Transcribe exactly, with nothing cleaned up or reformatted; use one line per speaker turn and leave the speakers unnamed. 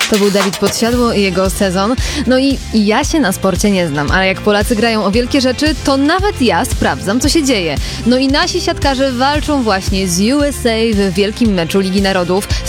To był Dawid Podsiadło i jego Sezon. No i ja się na sporcie nie znam, ale jak Polacy grają o wielkie rzeczy, to nawet ja sprawdzam, co się dzieje. No i nasi siatkarze walczą właśnie z U S A w wielkim meczu Ligi Narodów.